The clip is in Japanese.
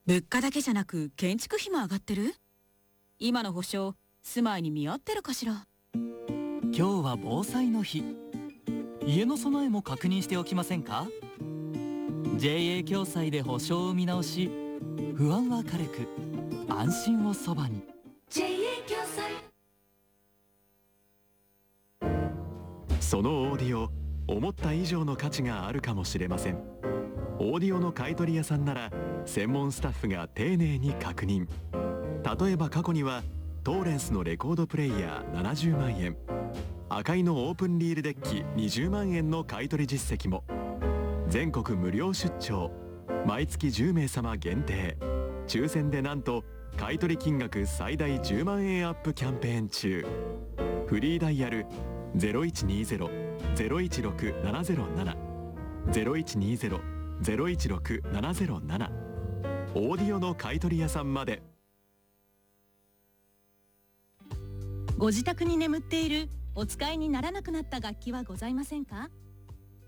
物価だけじゃなく建築費も上がってる？今の保証、住まいに見合ってるかしら？ 今日は防災の日。家の備えも確認しておきませんか？ JA 共済で保証を見直し、不安は軽く、安心をそばに。 JA 共済。 そのオーディオ、思った以上の価値があるかもしれません。オーディオの買取屋さんなら専門スタッフが丁寧に確認。例えば過去にはトーレンスのレコードプレイヤー70万円、赤いのオープンリールデッキ20万円の買取実績も。全国無料出張、毎月10名様限定、抽選でなんと買取金額最大10万円アップキャンペーン中。フリーダイヤル 0120-016-707 0120-016-707、 オーディオの買取屋さんまで。 ご自宅に眠っているお使いにならなくなった楽器はございませんか？